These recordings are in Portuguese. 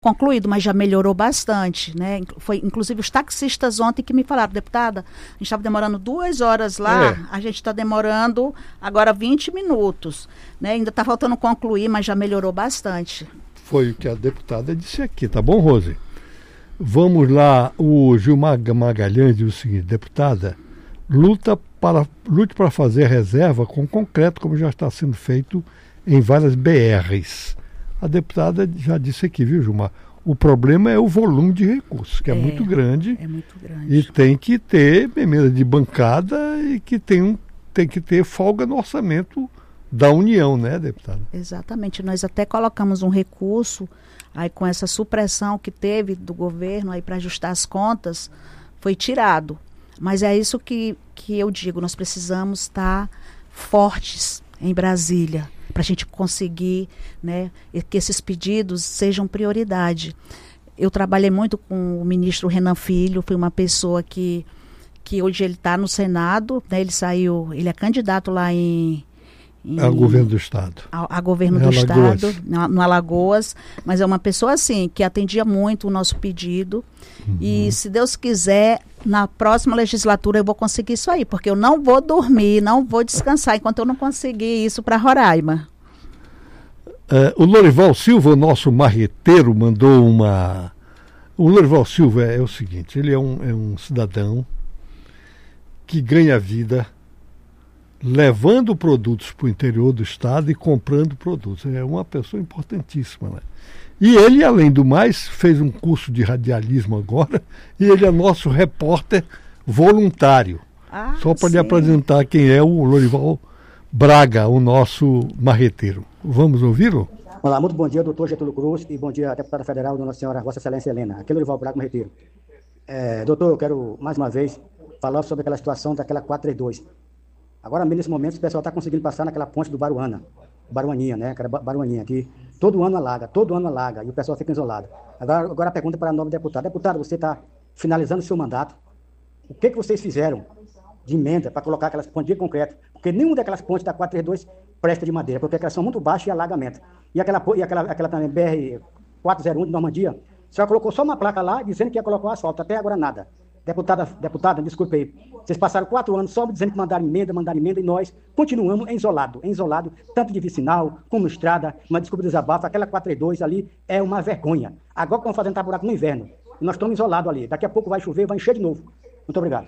concluído, mas já melhorou bastante, né? Foi inclusive os taxistas ontem que me falaram, deputada, a gente estava demorando 2 horas lá, a gente está demorando agora 20 minutos, né? Ainda está faltando concluir, mas já melhorou bastante. Foi o que a deputada disse aqui, tá bom, Rose? Vamos lá, o Gilmar Magalhães diz o seguinte: deputada, lute para fazer a reserva com concreto, como já está sendo feito em várias BRs. A deputada já disse aqui, viu, Gilmar? O problema é o volume de recursos, que é muito grande. É muito grande. E tem que ter emenda de bancada e que tem que ter folga no orçamento da União, né, deputada? Exatamente. Nós até colocamos um recurso, aí com essa supressão que teve do governo aí para ajustar as contas, foi tirado. Mas é isso que eu digo, nós precisamos estar fortes em Brasília, para a gente conseguir, né, que esses pedidos sejam prioridade. Eu trabalhei muito com o ministro Renan Filho, fui uma pessoa que hoje ele está no Senado, né, ele é candidato lá ao governo do Estado. A governo do Estado, no Alagoas, mas é uma pessoa assim, que atendia muito o nosso pedido. E se Deus quiser, na próxima legislatura eu vou conseguir isso aí, porque eu não vou dormir, não vou descansar enquanto eu não conseguir isso para Roraima. O Lorival Silva, nosso marreteiro, mandou uma... O Lorival Silva é o seguinte, ele é um cidadão que ganha vida levando produtos para o interior do estado e comprando produtos. É uma pessoa importantíssima, né? E ele, além do mais, fez um curso de radialismo agora e ele é nosso repórter voluntário. Só para lhe apresentar quem é o Lorival Braga, o nosso marreteiro. Vamos ouvi-lo? Olá, muito bom dia, doutor Getúlio Cruz, e bom dia, deputada federal, dona senhora Vossa Excelência Helena. Aqui é o Lorival Braga, marreteiro. Doutor, eu quero, mais uma vez, falar sobre aquela situação daquela 432. Agora, nesse momento, o pessoal está conseguindo passar naquela ponte do Baruaninha, né? Aquela Baruaninha aqui. Todo ano alaga, e o pessoal fica isolado. Agora a pergunta para a nova deputada. Deputada, você está finalizando o seu mandato. O que vocês fizeram de emenda para colocar aquelas pontes de concreto? Porque nenhuma daquelas pontes da 432 presta de madeira, porque elas são muito baixas e alagamento. E aquela também, BR-401 de Normandia, a senhora colocou só uma placa lá dizendo que ia colocar o asfalto, até agora nada. Deputada, desculpe aí. Vocês passaram 4 anos só dizendo que mandaram emenda, e nós continuamos isolado, tanto de vicinal como estrada, mas desculpe o desabafo, aquela 432 ali é uma vergonha. Agora que estão fazendo buraco no inverno, e nós estamos isolados ali. Daqui a pouco vai chover, vai encher de novo. Muito obrigado.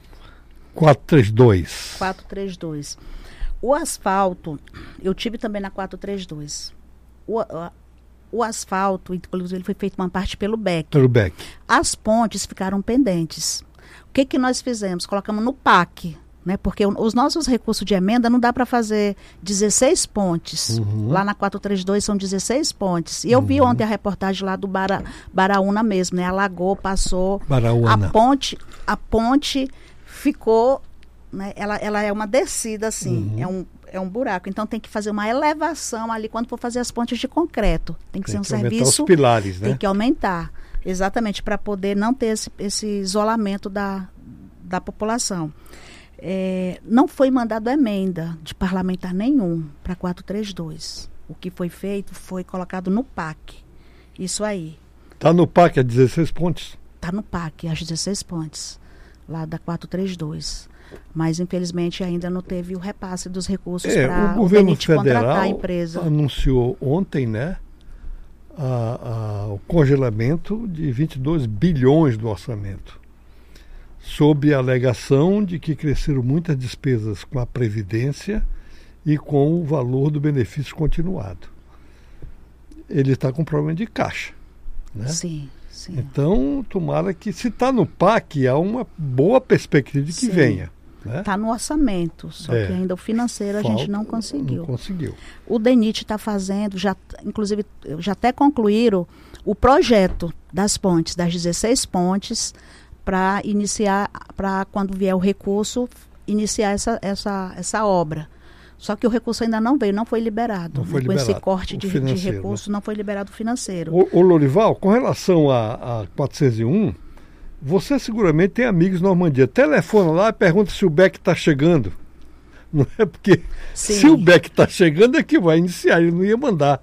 432. O asfalto, eu tive também na 432. O asfalto, inclusive, ele foi feito uma parte pelo BEC. As pontes ficaram pendentes. O que nós fizemos? Colocamos no PAC, né? Porque os nossos recursos de emenda não dá para fazer 16 pontes. Lá na 432 são 16 pontes. E eu vi ontem a reportagem lá do Baraúna mesmo, né? Alagou, passou. Baraúna. A ponte ficou, né? Ela é uma descida, assim, é um buraco. Então tem que fazer uma elevação ali quando for fazer as pontes de concreto. Tem que ser um serviço... Os pilares, né? Tem que aumentar, exatamente, para poder não ter esse isolamento da população. Não foi mandado emenda de parlamentar nenhum para 432. O que foi feito foi colocado no PAC. Isso aí. Está no PAC as 16 pontes? Está no PAC as 16 pontes, lá da 432. Mas, infelizmente, ainda não teve o repasse dos recursos para o DENIT contratar a empresa. O governo federal anunciou ontem, né, o congelamento de 22 bilhões do orçamento, sob a alegação de que cresceram muitas despesas com a Previdência e com o valor do benefício continuado. Ele está com problema de caixa, né? Sim. Então, tomara que, se está no PAC, há uma boa perspectiva de que venha. Está no orçamento, só que ainda o financeiro a gente não conseguiu. O DENIT está fazendo, inclusive já até concluíram o projeto das pontes, das 16 pontes, para iniciar, para quando vier o recurso, iniciar essa obra. Só que o recurso ainda não veio, não foi liberado. Com esse corte de recurso, não foi liberado o financeiro. Ô Lorival, com relação a 401, você seguramente tem amigos na Normandia. Telefona lá e pergunta se o BEC está chegando. Não é porque se o BEC está chegando é que vai iniciar, ele não ia mandar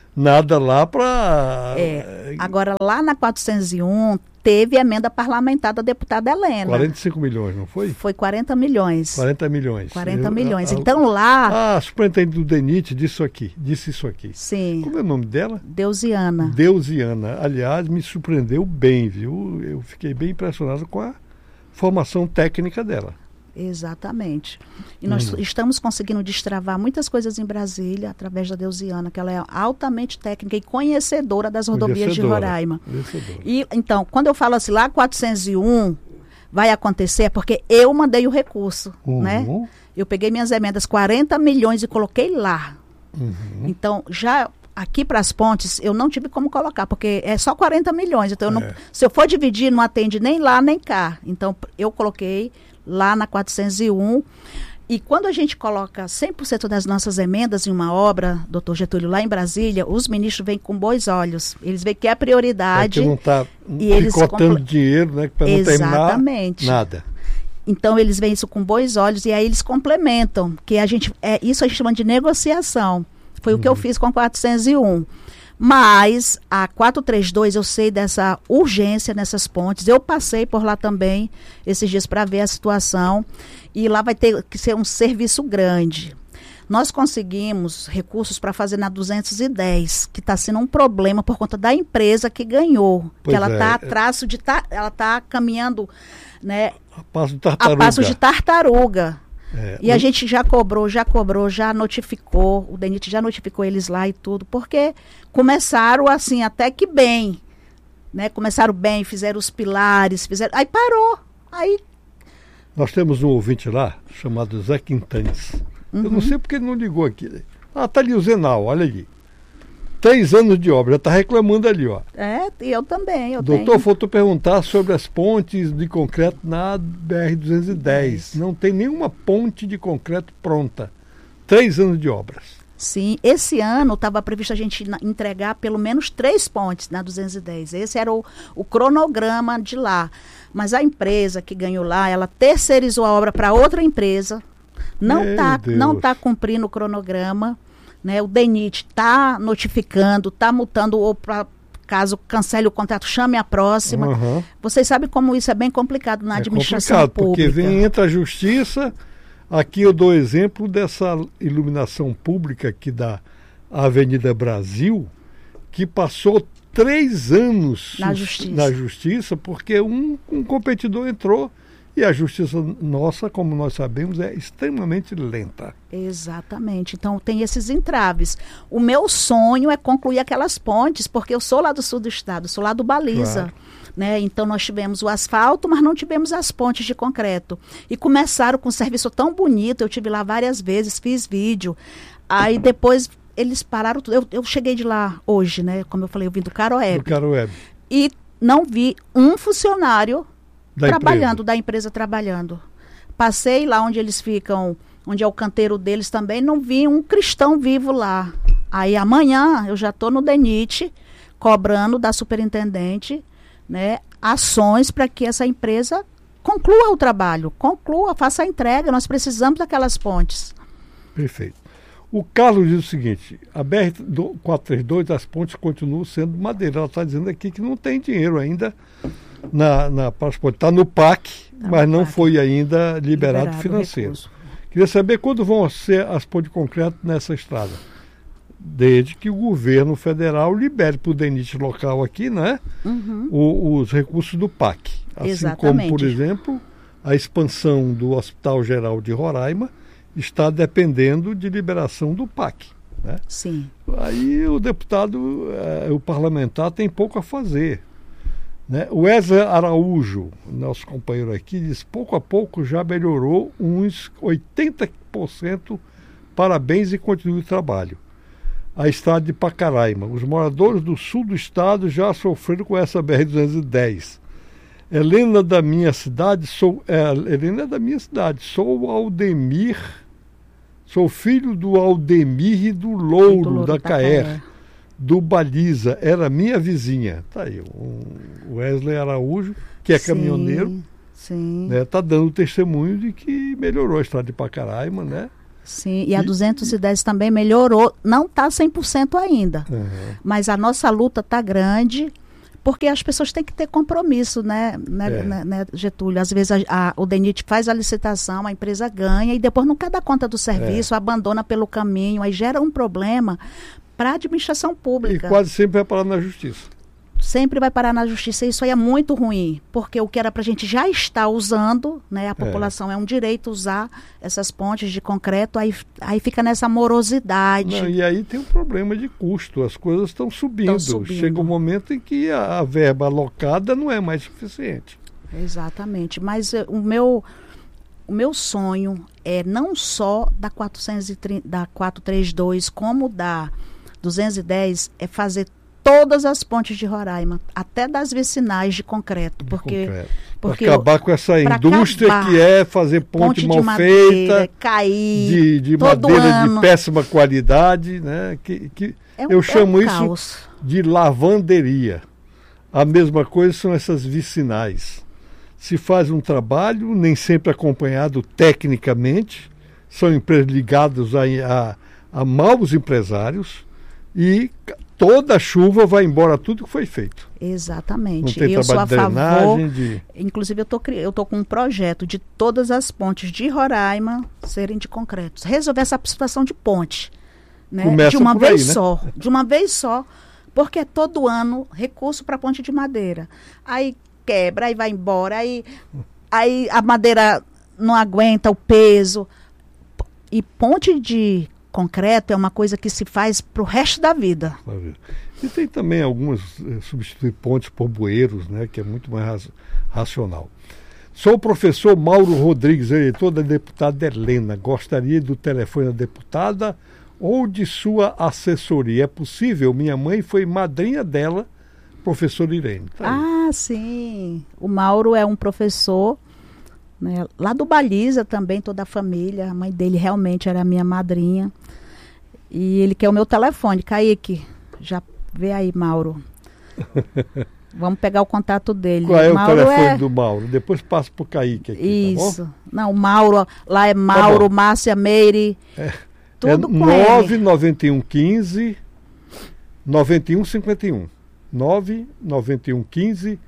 nada lá para... Agora, lá na 401, teve emenda parlamentar da deputada Helena. 45 milhões, não foi? Foi 40 milhões. 40 milhões. 40 milhões. Então, lá... A superintendente do DENIT disse isso aqui. Sim. Como é o nome dela? Deusiana. Deusiana. Aliás, me surpreendeu bem, viu? Eu fiquei bem impressionado com a formação técnica dela. Exatamente. E nós estamos conseguindo destravar muitas coisas em Brasília através da Deusiana, que ela é altamente técnica e conhecedora das rodovias de Roraima. E então, quando eu falo assim, lá 401 vai acontecer, é porque eu mandei o recurso, né? Eu peguei minhas emendas, 40 milhões e coloquei lá. Então, já aqui para as pontes, eu não tive como colocar, porque é só 40 milhões. Então, se eu for dividir, não atende nem lá, nem cá. Então, eu coloquei lá na 401, e quando a gente coloca 100% das nossas emendas em uma obra, doutor Getúlio, lá em Brasília, os ministros vêm com bons olhos, eles veem que é a prioridade. É que não está picotando dinheiro, né, para não terminar nada. Então eles veem isso com bons olhos e aí eles complementam, que isso a gente chama de negociação, foi o que eu fiz com a 401. Mas a 432, eu sei dessa urgência nessas pontes. Eu passei por lá também esses dias para ver a situação. E lá vai ter que ser um serviço grande. Nós conseguimos recursos para fazer na 210, que está sendo um problema por conta da empresa que ganhou. Pois que ela está a traço de... ela está caminhando, né, a passo de tartaruga. E a gente já cobrou, já notificou, o DENIT já notificou eles lá e tudo, porque começaram assim, até que bem, né? Começaram bem, fizeram os pilares, aí parou, aí... Nós temos um ouvinte lá, chamado Zé Quintanes. Eu não sei porque ele não ligou aqui. Tá ali o Zenal, olha ali. 3 anos de obra, já está reclamando ali, ó. E eu também, Doutor, faltou perguntar sobre as pontes de concreto na BR-210. Não tem nenhuma ponte de concreto pronta. 3 anos de obras. Sim, esse ano estava previsto a gente entregar pelo menos 3 pontes na 210. Esse era o cronograma de lá. Mas a empresa que ganhou lá, ela terceirizou a obra para outra empresa. Não tá cumprindo o cronograma. Né, o DENIT está notificando, está multando, ou caso cancele o contrato, chame a próxima. Vocês sabem como isso é bem complicado na administração pública. Porque entra a justiça. Aqui eu dou exemplo dessa iluminação pública aqui da Avenida Brasil, que passou 3 anos na justiça porque um competidor entrou. E a justiça nossa, como nós sabemos, é extremamente lenta. Exatamente. Então, tem esses entraves. O meu sonho é concluir aquelas pontes, porque eu sou lá do sul do estado, sou lá do Baliza. Claro. Né? Então, nós tivemos o asfalto, mas não tivemos as pontes de concreto. E começaram com um serviço tão bonito, eu tive lá várias vezes, fiz vídeo. Aí, depois, eles pararam tudo. Eu cheguei de lá hoje, né? Como eu falei, eu vim do Caroebe. E não vi um funcionário da empresa trabalhando. Passei lá onde eles ficam, onde é o canteiro deles também, não vi um cristão vivo lá. Aí amanhã eu já estou no DENIT, cobrando da superintendente, né, ações para que essa empresa conclua o trabalho, faça a entrega, nós precisamos daquelas pontes. Perfeito. O Carlos diz o seguinte, a BR-432, as pontes continuam sendo madeira. Ela está dizendo aqui que não tem dinheiro ainda está no PAC, mas não foi ainda liberado financeiro. Queria saber quando vão ser as pontes de concreto nessa estrada. Desde que o governo federal libere para o DENIT local aqui, né, os recursos do PAC. Assim como, por exemplo, a expansão do Hospital Geral de Roraima está dependendo de liberação do PAC. Né? Sim. Aí o deputado, o parlamentar tem pouco a fazer. Né? O Wesley Araújo, nosso companheiro aqui, diz pouco a pouco já melhorou uns 80%. Parabéns e continue o trabalho. A estrada de Pacaraima. Os moradores do sul do estado já sofreram com essa BR-210. Helena da minha cidade, sou o Aldemir, sou filho do Aldemir e do Louro da Caer. Do Baliza, era minha vizinha. Tá aí, o Wesley Araújo, que é caminhoneiro, está dando testemunho de que melhorou a estrada de Pacaraima, né? Sim, e a 210 também melhorou, não está 100% ainda, mas a nossa luta está grande, porque as pessoas têm que ter compromisso, né, Getúlio? Às vezes o DENIT faz a licitação, a empresa ganha e depois não quer dar conta do serviço, abandona pelo caminho, aí gera um problema para a administração pública. E quase sempre vai parar na justiça. Sempre vai parar na justiça, e isso aí é muito ruim, porque o que era para a gente já estar usando, né, a população é um direito usar essas pontes de concreto, aí fica nessa morosidade. Não, e aí tem um problema de custo, as coisas estão subindo. Chega um momento em que a verba alocada não é mais suficiente. Exatamente, mas o meu sonho é não só da 432, como da 210, é fazer todas as pontes de Roraima, até das vicinais de concreto, porque acabar com essa indústria que é fazer ponte mal feita, cair, de madeira de péssima qualidade, né? Eu chamo isso caos. De lavanderia. A mesma coisa são essas vicinais. Se faz um trabalho, nem sempre acompanhado tecnicamente, são empresas ligadas a maus empresários e toda chuva vai embora tudo que foi feito. Exatamente. Não tem eu sou a favor. Inclusive, eu tô com um projeto de todas as pontes de Roraima serem de concreto. Resolver essa situação de ponte. Né? Começa de uma por vez aí, né? só. De uma vez só. Porque todo ano recurso para ponte de madeira. Aí quebra, aí vai embora, aí a madeira não aguenta o peso. E ponte de concreto é uma coisa que se faz para o resto da vida. E tem também algumas substituir pontes por bueiros, né, que é muito mais racional. Sou o professor Mauro Rodrigues, eleitor da deputada Helena. Gostaria do telefone da deputada ou de sua assessoria? É possível? Minha mãe foi madrinha dela, professora Irene. Tá, sim. O Mauro é um professor, né, lá do Baliza também, toda a família. A mãe dele realmente era a minha madrinha. E ele quer o meu telefone. Kaique, já vê aí, Mauro. Vamos pegar o contato dele. Qual é o telefone do Mauro? Depois passa para o Kaique aqui, isso. Tá bom? Não, o Mauro, lá é Mauro, tá, Márcia, Meire, tudo com 99115 9151. 99115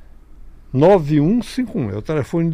9151. É o telefone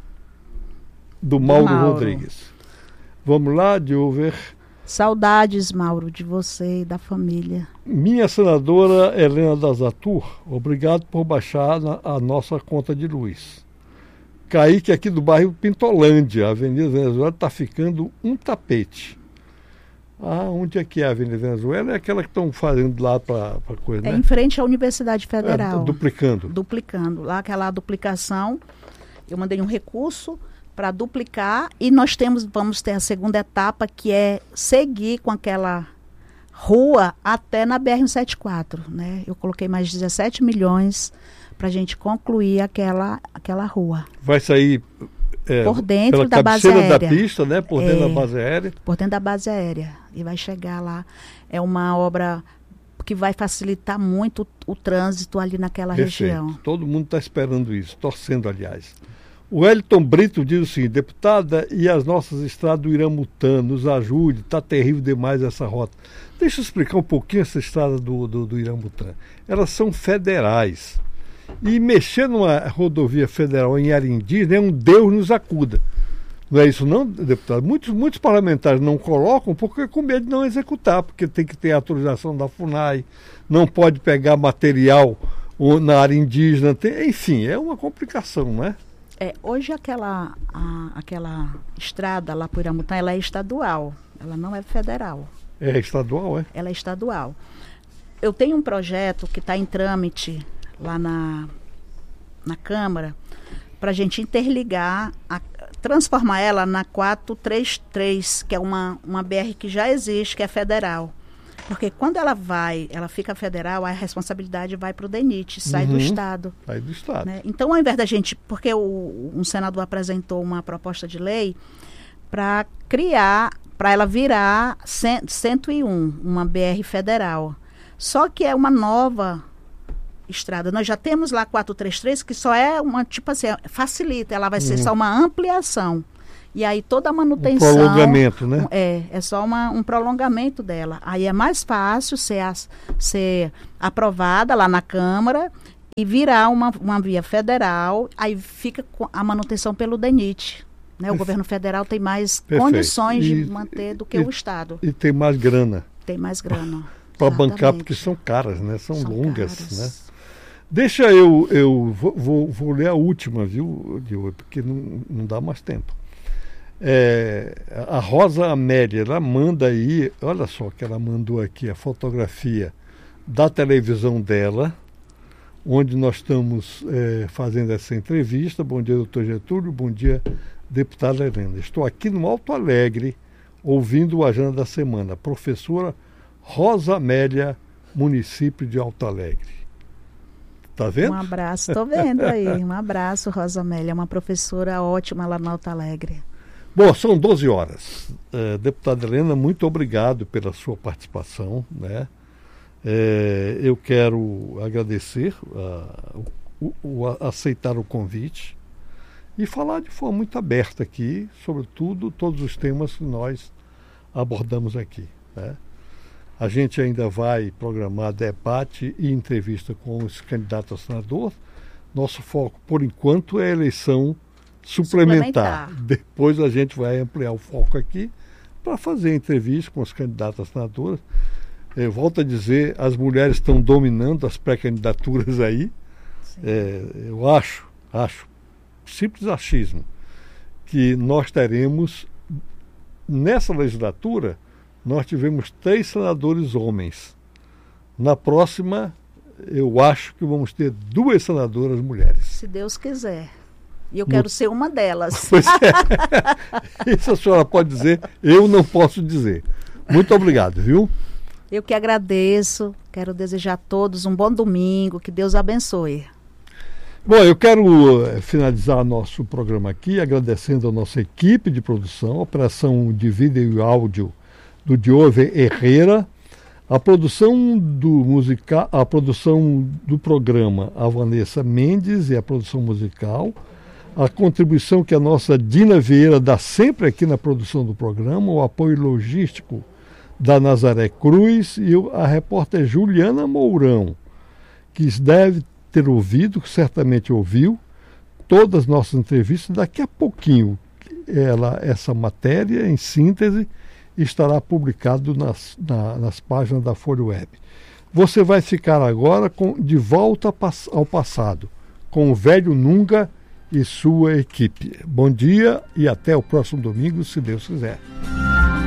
do Mauro Rodrigues. Vamos lá, Dilver. Saudades, Mauro, de você e da família. Minha senadora Helena Dazatur, obrigado por baixar a nossa conta de luz. Kaique aqui do bairro Pintolândia, a Avenida Venezuela está ficando um tapete. Onde é que é a Avenida Venezuela? É aquela que estão fazendo lá para coisa, né? É em frente à Universidade Federal. Duplicando. Duplicando. Lá aquela duplicação, eu mandei um recurso para duplicar e nós vamos ter a segunda etapa, que é seguir com aquela rua até na BR-174, né? Eu coloquei mais 17 milhões para a gente concluir aquela rua. Vai sair por dentro da base aérea. Da pista, né? Por dentro da base aérea. Por dentro da base aérea. E vai chegar lá. É uma obra que vai facilitar muito o trânsito ali naquela região. Todo mundo está esperando isso, torcendo, aliás. O Elton Brito diz o seguinte: deputada, e as nossas estradas do Iramutã, nos ajude, está terrível demais essa rota. Deixa eu explicar um pouquinho essa estrada do Iramutã. Elas são federais. E mexer numa rodovia federal em área indígena é um Deus nos acuda. Não é isso não, deputado? Muitos parlamentares não colocam porque com medo de não executar, porque tem que ter autorização da FUNAI, não pode pegar material na área indígena, enfim, é uma complicação, não é? Hoje aquela estrada lá por Iramutã, ela é estadual, ela não é federal. É estadual, é? Ela é estadual. Eu tenho um projeto que está em trâmite lá na Câmara para a gente interligar, transformar ela na 433, que é uma BR que já existe, que é federal. Porque quando ela fica federal, a responsabilidade vai para o DENIT, sai do Estado. Sai do Estado. Né? Então, ao invés da gente... Porque um senador apresentou uma proposta de lei para ela virar 101, uma BR federal. Só que é uma nova estrada. Nós já temos lá 433, que só é uma, tipo assim, facilita, ela vai ser só uma ampliação. E aí toda a manutenção... Um prolongamento, né? É só um prolongamento dela. Aí é mais fácil ser aprovada lá na Câmara e virar uma via federal, aí fica a manutenção pelo DENIT. Né? O governo federal tem mais condições de manter do que o Estado. E tem mais grana. Tem mais grana. Para bancar, porque são caras, né? São longas, caras. Né? Deixa eu vou ler a última, viu, porque não dá mais tempo. A Rosa Amélia, ela manda aí, olha só que ela mandou aqui a fotografia da televisão dela, onde nós estamos fazendo essa entrevista. Bom dia, doutor Getúlio, bom dia, deputada Helena. Estou aqui no Alto Alegre, ouvindo o Agenda da Semana. Professora Rosa Amélia, município de Alto Alegre. Tá vendo? Um abraço, estou vendo aí. Um abraço, Rosa Amélia, uma professora ótima lá no Alto Alegre. Bom, são 12 horas. Deputada Helena, muito obrigado pela sua participação, né? Eu quero agradecer aceitar o convite e falar de forma muito aberta aqui, sobretudo todos os temas que nós abordamos aqui, né? A gente ainda vai programar debate e entrevista com os candidatos a senador. Nosso foco, por enquanto, é a eleição suplementar. Depois a gente vai ampliar o foco aqui para fazer entrevista com os candidatos a senadores. Volto a dizer, as mulheres estão dominando as pré-candidaturas aí. Eu acho, simples achismo, que nós teremos, nessa legislatura, nós tivemos 3 senadores homens. Na próxima, eu acho que vamos ter 2 senadoras mulheres. Se Deus quiser. E eu quero ser uma delas. Pois é. Isso a senhora pode dizer, eu não posso dizer. Muito obrigado, viu? Eu que agradeço. Quero desejar a todos um bom domingo. Que Deus abençoe. Bom, eu quero finalizar nosso programa aqui agradecendo a nossa equipe de produção, operação de vídeo e áudio do Diove Herrera, a produção do programa, a Vanessa Mendes, e a produção musical, a contribuição que a nossa Dina Vieira dá sempre aqui na produção do programa, o apoio logístico da Nazaré Cruz e a repórter Juliana Mourão, que deve ter ouvido, que certamente ouviu, todas as nossas entrevistas. Daqui a pouquinho, essa matéria, em síntese, estará publicado nas páginas da Folha Web. Você vai ficar agora de volta ao passado, com o velho Nunga e sua equipe. Bom dia e até o próximo domingo, se Deus quiser.